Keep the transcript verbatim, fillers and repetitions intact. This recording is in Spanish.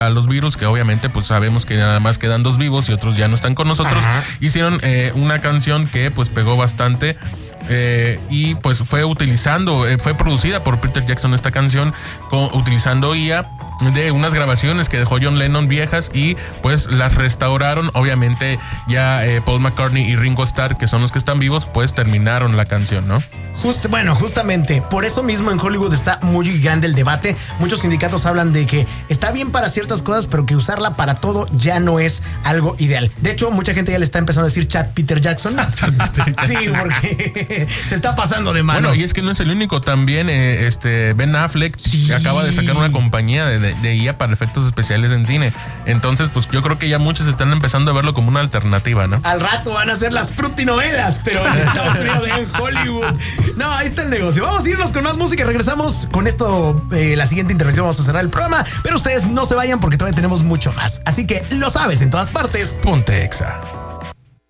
a los Beatles, que obviamente pues sabemos que nada más quedan dos vivos y otros ya no están con nosotros. Ajá. Hicieron eh, una canción que pues pegó bastante. Eh, y pues fue utilizando, eh, fue producida por Peter Jackson esta canción, con, utilizando I A de unas grabaciones que dejó John Lennon viejas y pues las restauraron. Obviamente ya eh, Paul McCartney y Ringo Starr, que son los que están vivos, pues terminaron la canción, ¿no? Just, bueno, justamente por eso mismo en Hollywood está muy grande el debate. Muchos sindicatos hablan de que está bien para ciertas cosas, pero que usarla para todo ya no es algo ideal. De hecho, mucha gente ya le está empezando a decir Chat Peter Jackson. Sí, porque se está pasando de mano. Bueno, y es que no es el único. También eh, este Ben Affleck sí. acaba de sacar una compañía de, de, de I A para efectos especiales en cine. Entonces, pues yo creo que ya muchos están empezando a verlo como una alternativa, ¿no? Al rato van a ser las frutinovelas, pero en Estados Unidos, en Hollywood. No, ahí está el negocio. Vamos a irnos con más música y regresamos con esto. Eh, la siguiente intervención vamos a cerrar el programa, pero ustedes no se vayan porque todavía tenemos mucho más. Así que lo sabes en todas partes. Ponte Exa.